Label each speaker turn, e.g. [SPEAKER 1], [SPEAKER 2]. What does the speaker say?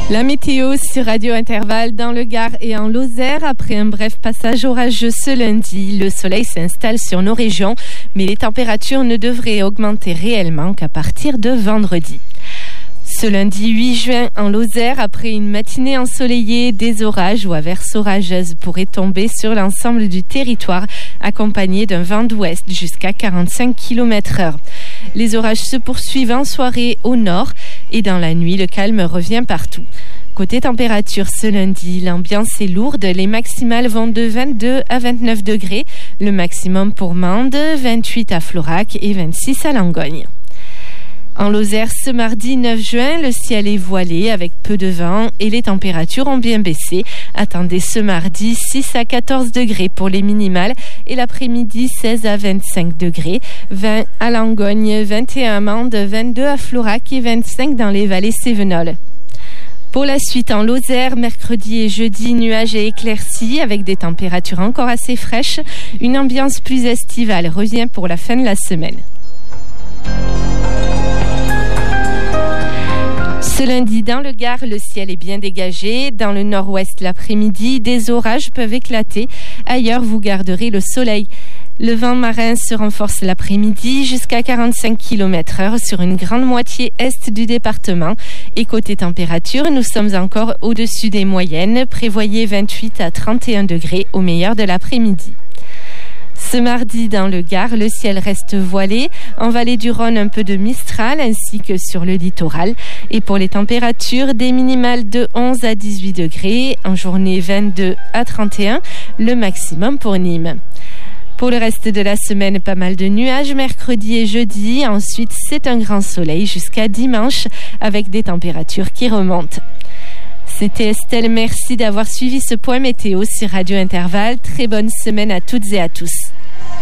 [SPEAKER 1] La météo sur Radio Intervalle dans le Gard et en Lozère. Après un bref passage orageux ce lundi, le soleil s'installe sur nos régions, mais les températures ne devraient augmenter réellement qu'à partir de vendredi. Ce lundi 8 juin en Lozère, après une matinée ensoleillée, des orages ou averses orageuses pourraient tomber sur l'ensemble du territoire, accompagnés d'un vent d'ouest jusqu'à 45 km/h. Les orages se poursuivent en soirée au nord et dans la nuit, le calme revient partout. Côté température, ce lundi, l'ambiance est lourde. Les maximales vont de 22 à 29 degrés. Le maximum pour Mende, 28 à Florac et 26 à Langogne. En Lozère, ce mardi 9 juin, le ciel est voilé avec peu de vent et les températures ont bien baissé. Attendez ce mardi 6 à 14 degrés pour les minimales et l'après-midi 16 à 25 degrés, 20 à Langogne, 21 à Mende, 22 à Florac et 25 dans les vallées cévenoles. Pour la suite en Lozère, mercredi et jeudi, nuages et éclaircies avec des températures encore assez fraîches. Une ambiance plus estivale revient pour la fin de la semaine. Ce lundi, dans le Gard, le ciel est bien dégagé. Dans le nord-ouest, l'après-midi, des orages peuvent éclater. Ailleurs, vous garderez le soleil. Le vent marin se renforce l'après-midi jusqu'à 45 km/h sur une grande moitié est du département. Et côté température, nous sommes encore au-dessus des moyennes. Prévoyez 28 à 31 degrés au meilleur de l'après-midi. Ce mardi, dans le Gard, le ciel reste voilé. En vallée du Rhône, un peu de mistral ainsi que sur le littoral. Et pour les températures, des minimales de 11 à 18 degrés. En journée, 22 à 31, le maximum pour Nîmes. Pour le reste de la semaine, pas mal de nuages mercredi et jeudi. Ensuite, c'est un grand soleil jusqu'à dimanche avec des températures qui remontent. C'était Estelle, merci d'avoir suivi ce point météo sur Radio Intervalle. Très bonne semaine à toutes et à tous.